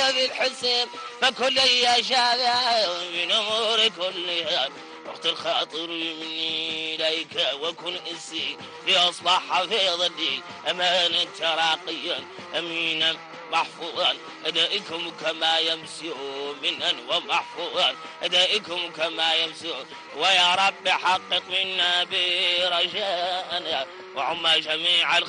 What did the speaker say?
بالحسين فكل يشاء من أمور كلها وقت الخاطر مني إليك وكن إنسي لأصبح حفيظ الدين أمانا تراقيا أمينا محفوظا أدائكم كما يمسي منا ومحفوظا أدائكم كما يمسي ويا رب حقق منا برجاءنا وعم جميع